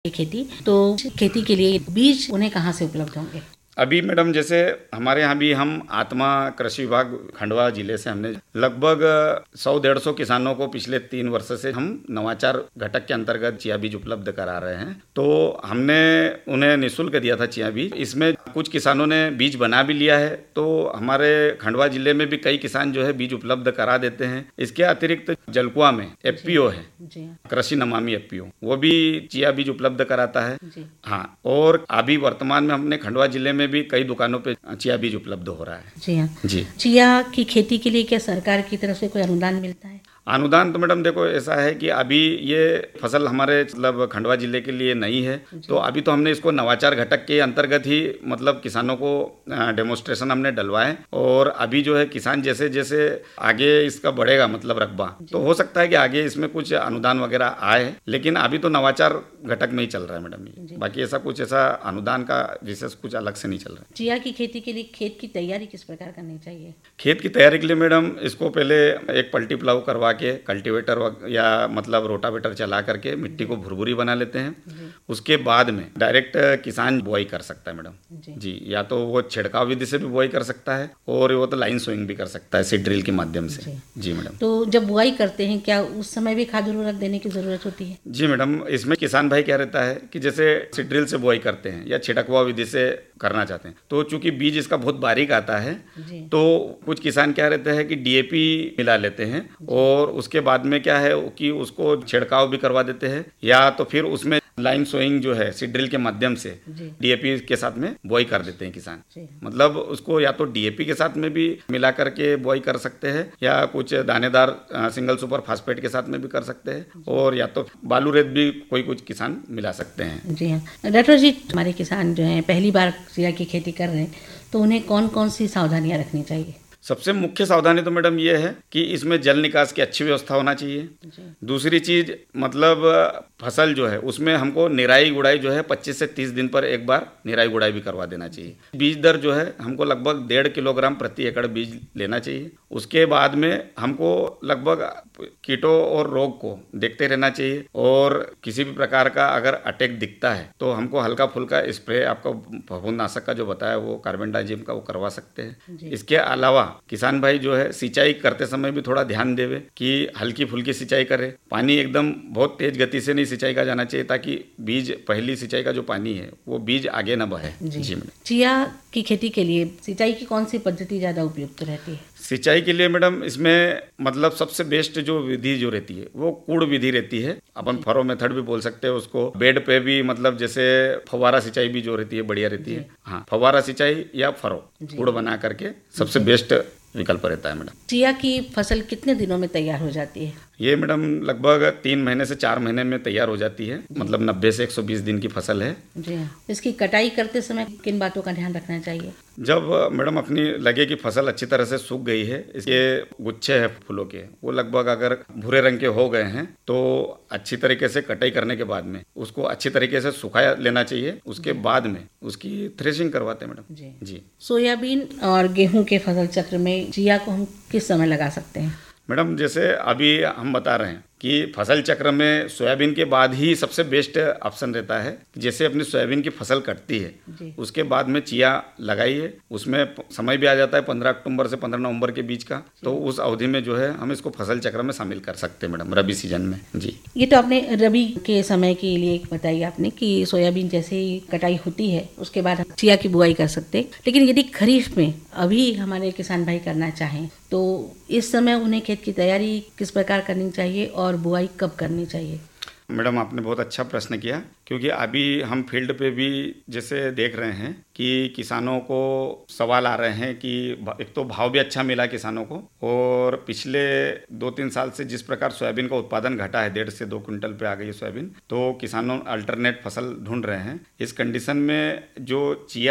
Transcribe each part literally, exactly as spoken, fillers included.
खेती तो खेती के लिए बीज उन्हें कहाँ से उपलब्ध होंगे? अभी मैडम जैसे हमारे यहाँ भी हम आत्मा कृषि विभाग खंडवा जिले से हमने लगभग सौ डेढ़ सौ किसानों को पिछले तीन वर्ष से हम नवाचार घटक के अंतर्गत चिया बीज उपलब्ध करा रहे हैं। तो हमने उन्हें निःशुल्क दिया था चिया बीज। इसमें कुछ किसानों ने बीज बना भी लिया है, तो हमारे खंडवा जिले में भी कई किसान जो है बीज उपलब्ध करा देते हैं। इसके अतिरिक्त जलकुआ में एफ पी ओ है, कृषि नमामि एफ पी ओ, वो भी चिया बीज उपलब्ध कराता है। हाँ, और अभी वर्तमान में हमने खंडवा जिले में भी कई दुकानों पे चिया बीज उपलब्ध हो रहा है। जी हाँ जी। चिया की खेती के लिए क्या सरकार की तरफ से कोई अनुदान मिलता है? अनुदान तो मैडम देखो ऐसा है कि अभी ये फसल हमारे मतलब खंडवा जिले के लिए नई है, तो अभी तो हमने इसको नवाचार घटक के अंतर्गत ही मतलब किसानों को डेमोन्स्ट्रेशन हमने डलवाए। और अभी जो है किसान जैसे जैसे आगे इसका बढ़ेगा मतलब रकबा, तो हो सकता है कि आगे इसमें कुछ अनुदान वगैरह आए, लेकिन अभी तो नवाचार घटक में ही चल रहा है मैडम ये। बाकी ऐसा कुछ ऐसा अनुदान का विशेष कुछ अलग से नहीं चल रहा है। चिया की खेती के लिए खेत की तैयारी किस प्रकार करनी चाहिए? खेत की तैयारी के लिए मैडम इसको पहले एक पलटी प्लाव करवा के कल्टीवेटर या मतलब रोटावेटर चला करके मिट्टी को भुरभुरी बना लेते हैं। उसके बाद में डायरेक्ट किसान बुआई कर सकता है मैडम जी।, जी या तो वो छिड़काव विधि से भी बुआई कर सकता है और वो तो लाइन सोइंग भी कर सकता है सीड ड्रिल के माध्यम से। जी, जी मैडम। तो जब बुआई करते हैं क्या उस समय भी खाद उर्वरक देने की जरूरत होती है? जी मैडम, इसमें किसान भाई क्या रहता है कि जैसे सीड ड्रिल से बुआई करते हैं या छिड़कवा विधि से करना चाहते हैं, तो चूंकि बीज इसका बहुत बारीक आता है, तो कुछ किसान क्या रहते हैं कि डी ए पी मिला लेते हैं और उसके बाद में क्या है कि उसको छिड़काव भी करवा देते हैं, या तो फिर उसमें लाइन सोइंग जो है सीड ड्रिल के माध्यम से डी ए पी के साथ में बुआई कर देते हैं किसान। मतलब उसको या तो डी ए पी के साथ में भी मिला करके बुआई कर सकते हैं, या कुछ दानेदार सिंगल सुपर फास्फेट के साथ में भी कर सकते हैं, और या तो बालू रेत भी कोई कुछ किसान मिला सकते हैं। जी हाँ डॉक्टर जी, हमारे किसान जो हैं पहली बार चिया की खेती कर रहे हैं, तो उन्हें कौन कौन सी सावधानियां रखनी चाहिए? सबसे मुख्य सावधानी तो मैडम ये है कि इसमें जल निकास की अच्छी व्यवस्था होना चाहिए। दूसरी चीज मतलब फसल जो है उसमें हमको निराई गुड़ाई जो है पच्चीस से तीस दिन पर एक बार निराई गुड़ाई भी करवा देना चाहिए। बीज दर जो है हमको लगभग डेढ़ किलोग्राम प्रति एकड़ बीज लेना चाहिए। उसके बाद में हमको लगभग कीटों और रोग को देखते रहना चाहिए, और किसी भी प्रकार का अगर अटैक दिखता है तो हमको हल्का फुल्का स्प्रे आपका फफूंदनाशक का जो बताया वो कार्बेंडाजिम का वो करवा सकते हैं। इसके अलावा किसान भाई जो है सिंचाई करते समय भी थोड़ा ध्यान देवे कि हल्की फुल्की सिंचाई करे। पानी एकदम बहुत तेज गति से नहीं सिंचाई का जाना चाहिए, ताकि बीज पहली सिंचाई का जो पानी है वो बीज आगे न बहे। जी, जी मैडम। चिया की खेती के लिए सिंचाई की कौन सी पद्धति ज्यादा उपयुक्त रहती है? सिंचाई के लिए मैडम इसमें मतलब सबसे बेस्ट जो विधि जो रहती है वो कूड़ विधि रहती है। अपन फरो मेथड भी बोल सकते हैं उसको। बेड पे भी मतलब जैसे फव्वारा सिंचाई भी जो रहती है बढ़िया रहती है। हाँ, फव्वारा सिंचाई या फरो कूड़ बना करके सबसे बेस्ट विकल्प रहता है मैडम। चिया की फसल कितने दिनों में तैयार हो जाती है? ये मैडम लगभग तीन महीने से चार महीने में तैयार हो जाती है। मतलब नब्बे से एक सौ बीस दिन की फसल है। जी हाँ। इसकी कटाई करते समय किन बातों का ध्यान रखना चाहिए? जब मैडम अपनी लगे कि फसल अच्छी तरह से सूख गई है, इसके गुच्छे हैं फूलों के, वो लगभग अगर भूरे रंग के हो गए हैं, तो अच्छी तरीके से कटाई करने के बाद में उसको अच्छी तरीके से सुखा लेना चाहिए। उसके बाद में उसकी थ्रेशिंग करवाते हैं मैडम। जी, जी। सोयाबीन और गेहूं के फसल चक्र में चिया को हम किस समय लगा सकते हैं? मैडम जैसे अभी हम बता रहे हैं कि फसल चक्र में सोयाबीन के बाद ही सबसे बेस्ट ऑप्शन रहता है। जैसे अपनी सोयाबीन की फसल कटती है उसके बाद में चिया लगाइए। उसमें समय भी आ जाता है पंद्रह अक्टूबर से पंद्रह नवंबर के बीच का, तो उस अवधि में जो है हम इसको फसल चक्र में शामिल कर सकते हैं मैडम, रबी सीजन में। जी, ये तो आपने रबी के समय के लिए बताई आपने कि सोयाबीन जैसे ही कटाई होती है उसके बाद हम चिया की बुआई कर सकते हैं। लेकिन यदि खरीफ में अभी हमारे किसान भाई करना चाहें तो इस समय उन्हें खेत की तैयारी किस प्रकार करनी चाहिए और बुआई कब करनी चाहिए? मैडम आपने बहुत अच्छा प्रश्न किया, क्योंकि अभी हम फील्ड पे भी जैसे देख रहे हैं कि किसानों को सवाल आ रहे हैं कि एक तो भाव भी अच्छा मिला किसानों को, और पिछले दो तीन साल से जिस प्रकार सोयाबीन का उत्पादन घटा है, डेढ़ से दो क्विंटल पे आ गई है सोयाबीन, तो किसानों अल्टरनेट फसल ढूंढ रहे हैं। इस कंडीशन में जो चिया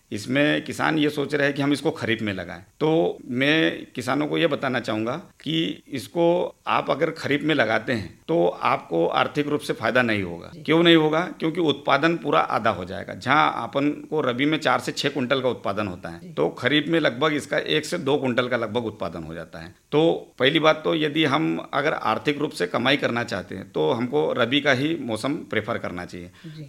इसमें किसान ये सोच रहे हैं कि हम इसको खरीफ में लगाएं। तो मैं किसानों को ये बताना चाहूँगा कि इसको आप अगर खरीफ में लगाते हैं तो आपको आर्थिक रूप से फायदा नहीं होगा। क्यों नहीं होगा? क्योंकि उत्पादन पूरा आधा हो जाएगा। जहाँ अपन को रबी में चार से छः कुंटल का उत्पादन होता है तो खरीफ में लगभग इसका एक से दो कुंटल का लगभग उत्पादन हो जाता है। तो पहली बात तो यदि हम अगर आर्थिक रूप से कमाई करना चाहते हैं तो हमको रबी का ही मौसम प्रेफर करना चाहिए।